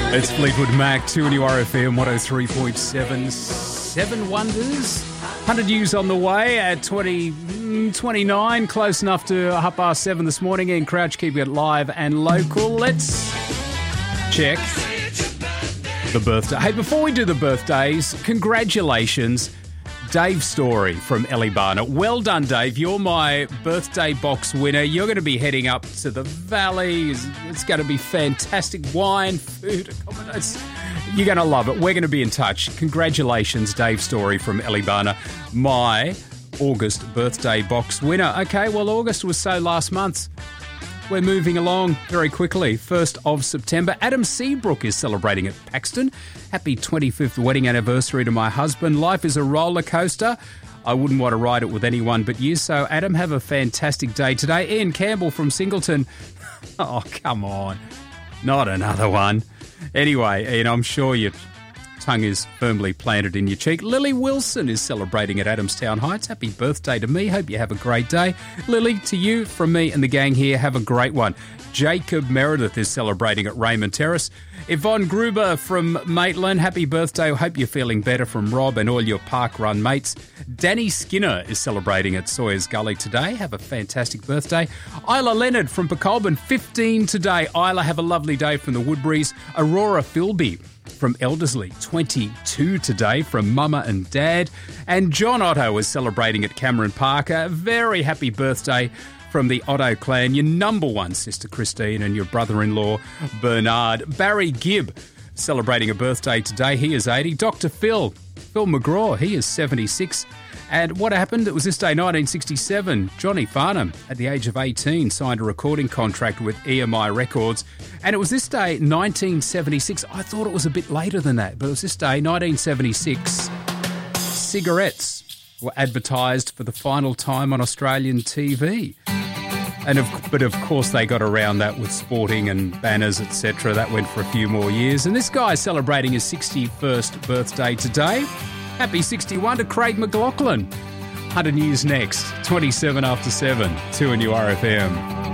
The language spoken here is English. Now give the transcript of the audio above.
It's Fleetwood Mac, 2NURFM 103.7. 7 Wonders. 100 News on the way at 29, close enough to 7:30 this morning. Ian Crouch keeping it live and local. Let's check the birthday. Hey, before we do the birthdays, congratulations, Dave Story from Eleebana. Well done, Dave. You're my birthday box winner. You're going to be heading up to the valley. It's going to be fantastic. Wine, food, accommodation. You're going to love it. We're going to be in touch. Congratulations, Dave Story from Eleebana, my August birthday box winner. Okay, well, August was so last month. We're moving along very quickly. 1st of September, Adam Seabrook is celebrating at Paxton. Happy 25th wedding anniversary to my husband. Life is a roller coaster. I wouldn't want to ride it with anyone but you. So, Adam, have a fantastic day today. Ian Campbell from Singleton. Oh, come on. Not another one. Anyway, Ian, I'm sure your tongue is firmly planted in your cheek. Lily Wilson is celebrating at Adamstown Heights. Happy birthday to me. Hope you have a great day. Lily, to you, from me and the gang here, have a great one. Jacob Meredith is celebrating at Raymond Terrace. Yvonne Gruber from Maitland. Happy birthday. Hope you're feeling better, from Rob and all your park run mates. Danny Skinner is celebrating at Sawyers Gully today. Have a fantastic birthday. Isla Leonard from Pecolbin, 15 today. Isla, have a lovely day from the Woodbury's. Aurora Philby from Elderslie, 22 today from Mama and Dad. And John Otto is celebrating at Cameron Park. A very happy birthday from the Otto clan, your number one sister Christine and your brother-in-law Bernard. Barry Gibb celebrating a birthday today. He is 80. Dr. Phil McGraw, he is 76. And what happened? It was this day, 1967. Johnny Farnham, at the age of 18, signed a recording contract with EMI Records. And it was this day, 1976. I thought it was a bit later than that, but it was this day, 1976. Cigarettes were advertised for the final time on Australian TV. But of course they got around that with sporting and banners, etc. That went for a few more years. And this guy's celebrating his 61st birthday today. Happy 61 to Craig McLaughlin. 100 News next, 27 after 7, 2NURFM.